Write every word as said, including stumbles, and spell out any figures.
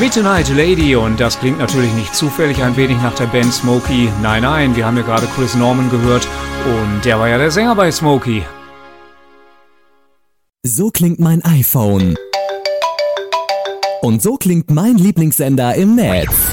Midnight Lady, und das klingt natürlich nicht zufällig ein wenig nach der Band Smokey. Nein, nein, wir haben ja gerade Chris Norman gehört und der war ja der Sänger bei Smokey. So klingt mein iPhone. Und so klingt mein Lieblingssender im Netz.